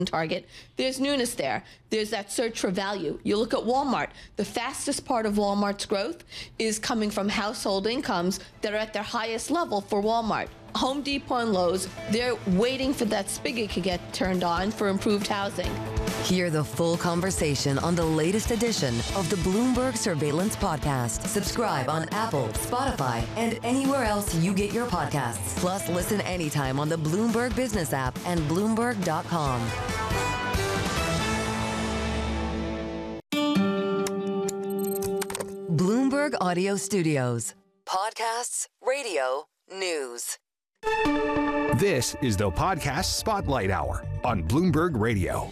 Target, there's newness there. There's that search for value. You look at Walmart. The fastest part of Walmart's growth is coming from household incomes that are at their highest level for Walmart. Home Depot and Lowe's, they're waiting for that spigot to get turned on for improved housing. Hear the full conversation on the latest edition of the Bloomberg Surveillance Podcast. Subscribe on Apple, Spotify, and anywhere else you get your podcasts. Plus, listen anytime on the Bloomberg Business app and Bloomberg.com. Bloomberg Audio Studios. Podcasts, radio, news. This is the Podcast Spotlight Hour on Bloomberg Radio.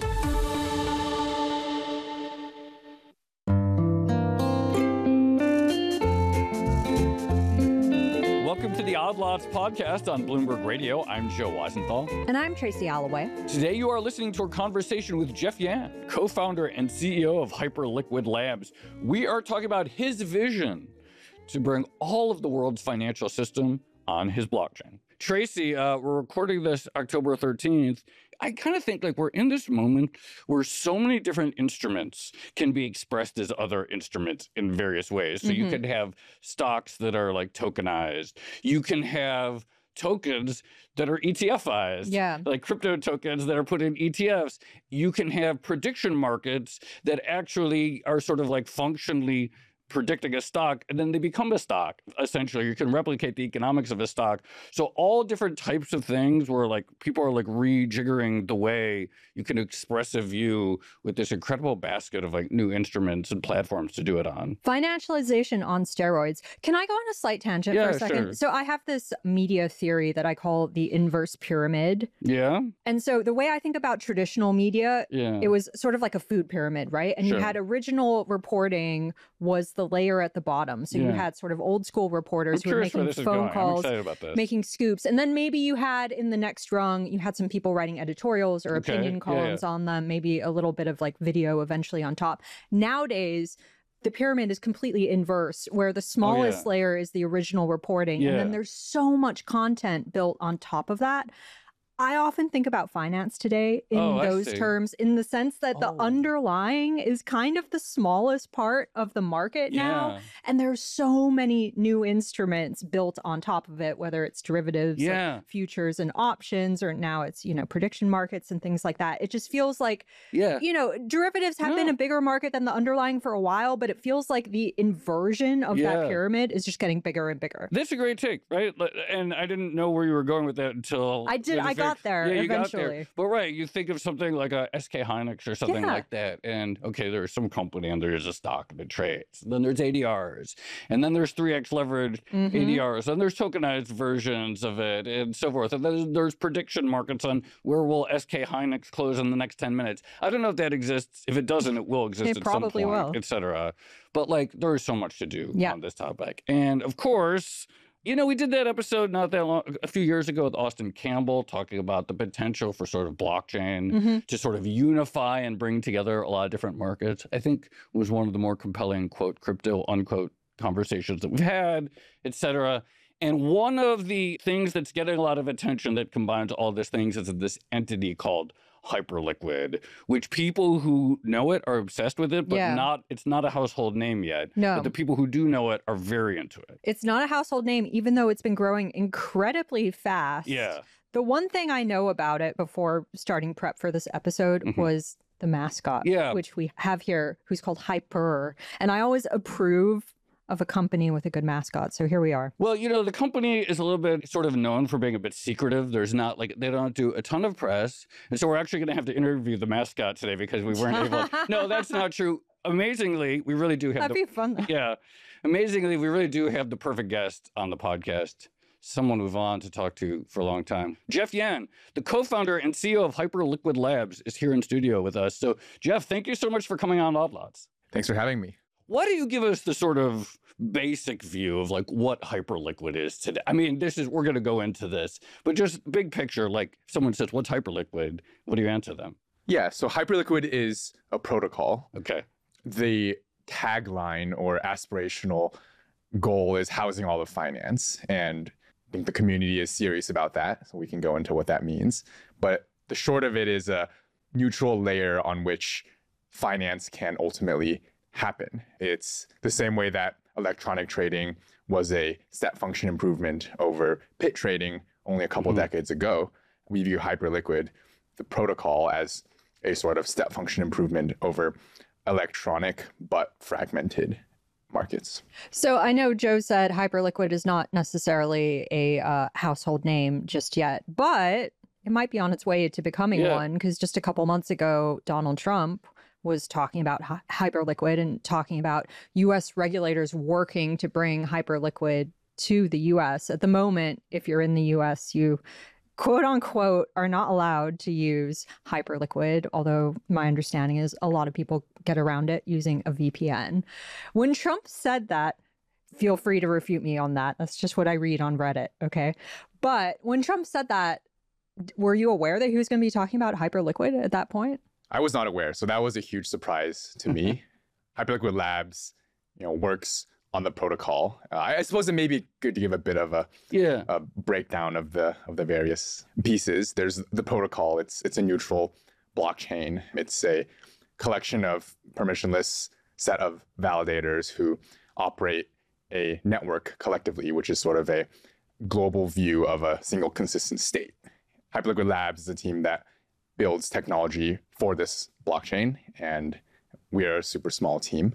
Welcome to the Odd Lots podcast on Bloomberg Radio. I'm Joe Weisenthal. And I'm Tracy Alloway. Today you are listening to a conversation with Jeff Yan, co-founder and CEO of Hyperliquid Labs. We are talking about his vision to bring all of the world's financial system on his blockchain. Tracy, we're recording this October 13th. I kind of think like we're in this moment where so many different instruments can be expressed as other instruments in various ways. So you could have stocks that are like tokenized. You can have tokens that are ETFized, like crypto tokens that are put in ETFs. You can have prediction markets that actually are sort of like functionally predicting a stock, and then they become a stock. Essentially, you can replicate the economics of a stock. So all different types of things where like people are like rejiggering the way you can express a view with this incredible basket of like new instruments and platforms to do it on. Financialization on steroids. Can I go on a slight tangent for a second? Sure. So I have this media theory that I call the inverse pyramid. Yeah. And so the way I think about traditional media, it was sort of like a food pyramid, right? And you had original reporting was the layer at the bottom. So you had sort of old school reporters who were making phone calls, making scoops. And then maybe you had in the next rung, you had some people writing editorials or opinion columns on them, maybe a little bit of like video eventually on top. Nowadays, the pyramid is completely inverse, where the smallest layer is the original reporting. And then there's so much content built on top of that. I often think about finance today in those terms, in the sense that the underlying is kind of the smallest part of the market now. And there's so many new instruments built on top of it, whether it's derivatives, like futures and options, or now it's, you know, prediction markets and things like that. It just feels like, you know, derivatives have been a bigger market than the underlying for a while, but it feels like the inversion of that pyramid is just getting bigger and bigger. That's a great take, right? And I didn't know where you were going with that until I got there eventually. Got there. But you think of something like a SK Hynix or something like that. And okay, there's some company and there's a stock that trades. Then there's ADRs. And then there's 3x leveraged ADRs. And there's tokenized versions of it and so forth. And then there's prediction markets on where will SK Hynix close in the next 10 minutes. I don't know if that exists. If it doesn't, it will exist at some point, et cetera. But like there is so much to do on this topic. And of course, you know, we did that episode not that long, a few years ago with Austin Campbell, talking about the potential for sort of blockchain to sort of unify and bring together a lot of different markets. I think was one of the more compelling, quote, crypto, unquote, conversations that we've had, et cetera. And one of the things that's getting a lot of attention that combines all these things is this entity called Hyperliquid, which people who know it are obsessed with it, but it's not a household name yet. No. But the people who do know it are very into it. It's not a household name, even though it's been growing incredibly fast. Yeah. The one thing I know about it before starting prep for this episode was the mascot, which we have here, who's called Hyper. And I always approve of a company with a good mascot. So here we are. Well, you know, the company is a little bit sort of known for being a bit secretive. There's not like, they don't do a ton of press. And so we're actually going to have to interview the mascot today because we weren't able. No, that's not true. Amazingly, we really do have. That'd be fun, though. Yeah. Amazingly, we really do have the perfect guest on the podcast. Someone we've on to talk to for a long time. Jeff Yan, the co-founder and CEO of Hyperliquid Labs, is here in studio with us. So, Jeff, thank you so much for coming on Odd Lots. Thanks for having me. Why do you give us the sort of basic view of like what Hyperliquid is today? I mean, we're going to go into this, but just big picture, like if someone says, what's Hyperliquid? What do you answer them? Yeah, so Hyperliquid is a protocol. Okay. The tagline or aspirational goal is housing all of finance. And I think the community is serious about that. So we can go into what that means. But the short of it is a neutral layer on which finance can ultimately happen. It's the same way that electronic trading was a step function improvement over pit trading only a couple decades ago. We view Hyperliquid, the protocol, as a sort of step function improvement over electronic but fragmented markets. So I know Joe said Hyperliquid is not necessarily a household name just yet, but it might be on its way to becoming one, because just a couple months ago, Donald Trump was talking about Hyperliquid and talking about U.S. regulators working to bring Hyperliquid to the U.S. At the moment, if you're in the U.S., you quote unquote are not allowed to use Hyperliquid, although my understanding is a lot of people get around it using a VPN. When Trump said that, feel free to refute me on that. That's just what I read on Reddit, okay? But when Trump said that, were you aware that he was going to be talking about Hyperliquid at that point? I was not aware, so that was a huge surprise to me. Hyperliquid Labs, works on the protocol. I suppose it may be good to give a bit of a breakdown of the various pieces. There's the protocol. It's a neutral blockchain. It's a collection of permissionless set of validators who operate a network collectively, which is sort of a global view of a single consistent state. Hyperliquid Labs is a team that builds technology for this blockchain, and we are a super small team.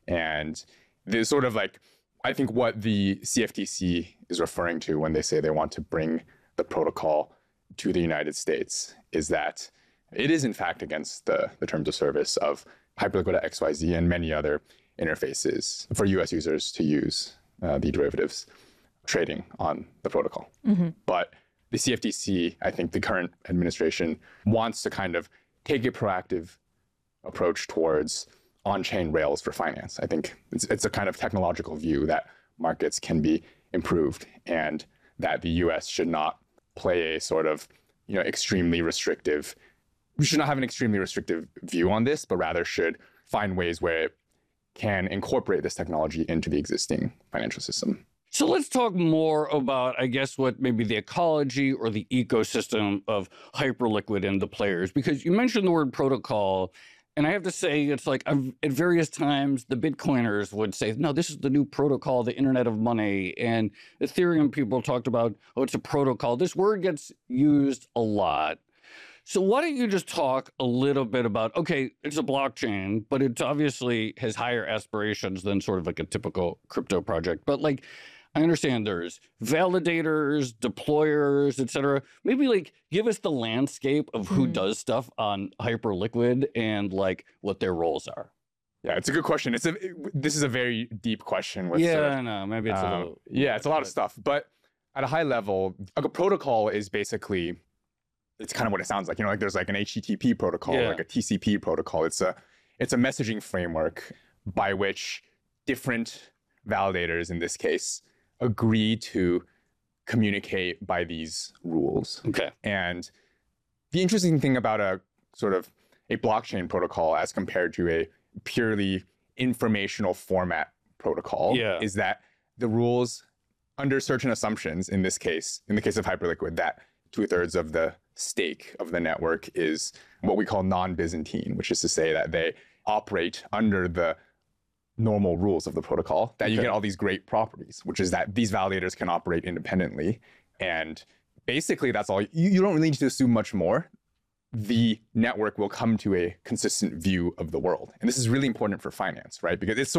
And there's sort of like, I think what the CFTC is referring to when they say they want to bring the protocol to the United States is that it is in fact against the terms of service of Hyperliquid XYZ and many other interfaces for US users to use the derivatives trading on the protocol. But the CFTC, I think the current administration, wants to kind of take a proactive approach towards on-chain rails for finance. I think it's a kind of technological view that markets can be improved and that the US should not play a sort of, extremely restrictive, we should not have an extremely restrictive view on this, but rather should find ways where it can incorporate this technology into the existing financial system. So let's talk more about, I guess, what maybe the ecology or the ecosystem of Hyperliquid and the players, because you mentioned the word protocol, and I have to say, it's like at various times, the Bitcoiners would say, no, this is the new protocol, the Internet of Money, and Ethereum people talked about, oh, it's a protocol. This word gets used a lot. So why don't you just talk a little bit about, okay, it's a blockchain, but it obviously has higher aspirations than sort of like a typical crypto project. But like, I understand there's validators, deployers, et cetera. Maybe give us the landscape of who does stuff on Hyperliquid and what their roles are. Yeah, it's a good question. This is a very deep question. With I know. Maybe it's a little. Yeah, it's a lot of stuff. But at a high level, a protocol is basically, it's kind of what it sounds like. There's like an HTTP protocol, like a TCP protocol. It's a messaging framework by which different validators, in this case, agree to communicate by these rules. Okay. And the interesting thing about a blockchain protocol as compared to a purely informational format protocol is that the rules, under certain assumptions, in this case, in the case of Hyperliquid, that 2/3 of the stake of the network is what we call non-Byzantine, which is to say that they operate under the normal rules of the protocol, that you get all these great properties, which is that these validators can operate independently. And basically that's all. You don't really need to assume much more. The network will come to a consistent view of the world. And this is really important for finance, right? Because it's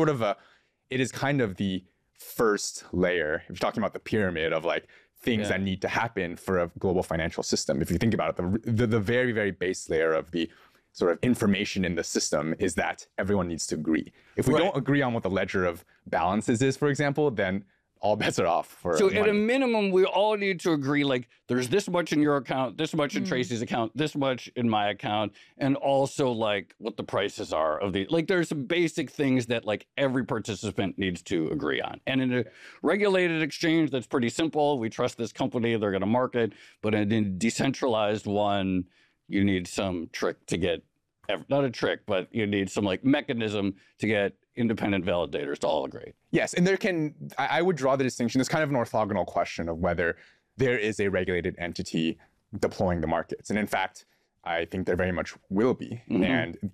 it is kind of the first layer, if you're talking about the pyramid of things that need to happen for a global financial system. If you think about it, the very, very base layer of the sort of information in the system is that everyone needs to agree. If we don't agree on what the ledger of balances is, for example, then all bets are off for So money. At a minimum, we all need to agree, there's this much in your account, this much in Tracy's account, this much in my account, and also what the prices are of the, there's some basic things that every participant needs to agree on. And in a regulated exchange, that's pretty simple. We trust this company, they're going to market. But in a decentralized one, you need some trick to get, not a trick, but you need some mechanism to get independent validators to all agree. Yes, and I would draw the distinction. It's kind of an orthogonal question of whether there is a regulated entity deploying the markets. And in fact, I think there very much will be. And